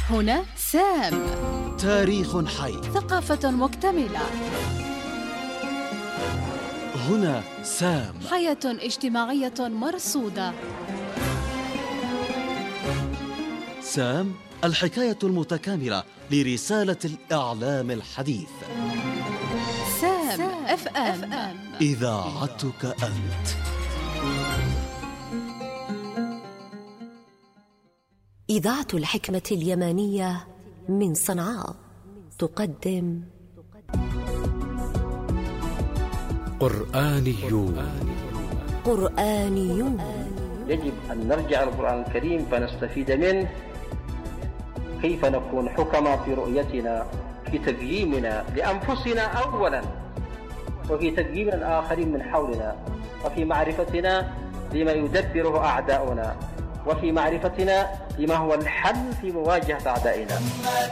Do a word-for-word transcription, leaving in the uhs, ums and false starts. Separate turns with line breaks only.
هنا سام.
تاريخ حي.
ثقافة مكتملة.
هنا سام.
حياة اجتماعية مرصودة.
سام، الحكاية المتكاملة لرسالة الإعلام الحديث.
سام اف ام،
إذاعتك أنت.
إذاعة الحكمة اليمانية من صنعاء تقدم
قرآنيون.
قرآنيون.
يجب أن نرجع القرآن الكريم فنستفيد منه. كيف نكون حكما في رؤيتنا، في تقييمنا لأنفسنا أولا، وفي تقييم الآخرين من حولنا، وفي معرفتنا بما يدبره أعداؤنا، وفي معرفتنا بما هو الحل في مواجهة أعدائنا.